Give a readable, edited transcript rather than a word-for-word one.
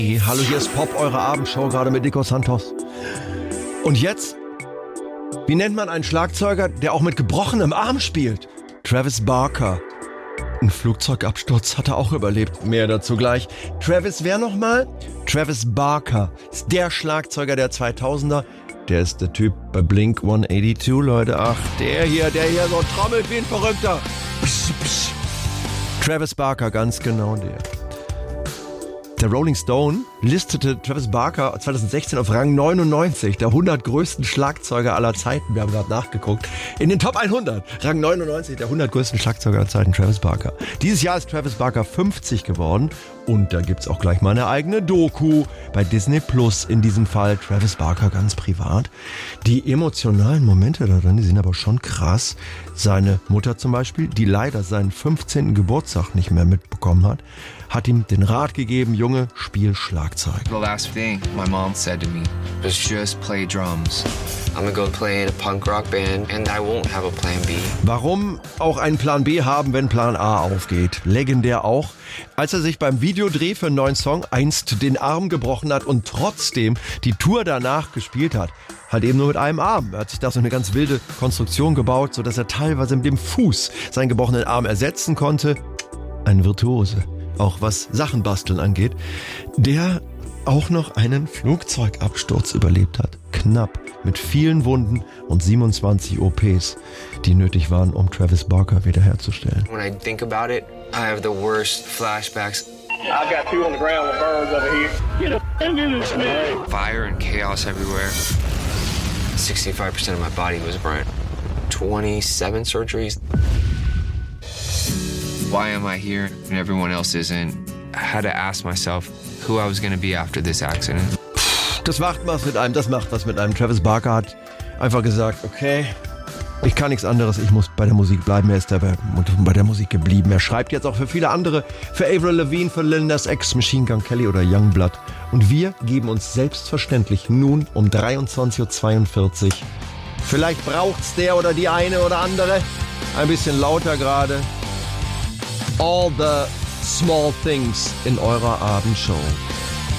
Hallo, hier ist Pop, eure Abendshow, gerade mit Nico Santos. Und jetzt? Wie nennt man einen Schlagzeuger, der auch mit gebrochenem Arm spielt? Travis Barker. Ein Flugzeugabsturz hat er auch überlebt. Mehr dazu gleich. Travis, wer nochmal? Travis Barker ist der Schlagzeuger der 2000er. Der ist der Typ bei Blink 182, Leute. Ach, der hier so trommelt wie ein Verrückter. Psch, psch. Travis Barker, ganz genau der. Der Rolling Stone listete Travis Barker 2016 auf Rang 99, der 100 größten Schlagzeuger aller Zeiten. Wir haben gerade nachgeguckt. In den Top 100, Rang 99, der 100 größten Schlagzeuger aller Zeiten, Travis Barker. Dieses Jahr ist Travis Barker 50 geworden und da gibt's auch gleich mal eine eigene Doku bei Disney Plus. In diesem Fall Travis Barker ganz privat. Die emotionalen Momente da drin, die sind aber schon krass. Seine Mutter zum Beispiel, die leider seinen 15. Geburtstag nicht mehr mitbekommen hat ihm den Rat gegeben, Junge, spiel Schlagzeug. The last thing my mom said to me was just play drums. I'm gonna go play in a punk rock band and I won't have a plan B. Warum auch einen Plan B haben, wenn Plan A aufgeht? Legendär auch, als er sich beim Videodreh für einen neuen Song einst den Arm gebrochen hat und trotzdem die Tour danach gespielt hat. Halt eben nur mit einem Arm. Er hat sich da so eine ganz wilde Konstruktion gebaut, sodass er teilweise mit dem Fuß seinen gebrochenen Arm ersetzen konnte. Ein Virtuose. Auch was Sachen basteln angeht, der auch noch einen Flugzeugabsturz überlebt hat. Knapp, mit vielen Wunden und 27 OPs, die nötig waren, um Travis Barker wiederherzustellen. When I think about it, I have the worst flashbacks. I've got two on the ground with burns over here. Get up and get this man. Fire and chaos everywhere. 65% of my body was burnt. 27 surgeries. Why am I here and everyone else isn't? I had to ask myself who I was going to be after this accident. Das macht was mit einem, Travis Barker hat einfach gesagt, okay, ich kann nichts anderes, ich muss bei der Musik bleiben. Er ist dabei und bei der Musik geblieben. Er schreibt jetzt auch für viele andere, für Avril Lavigne, für Lil Nas X, Machine Gun Kelly oder Youngblood. Und wir geben uns selbstverständlich nun um 23.42 Uhr. Vielleicht braucht's der oder die eine oder andere ein bisschen lauter gerade. All the small things in eurer Abendshow.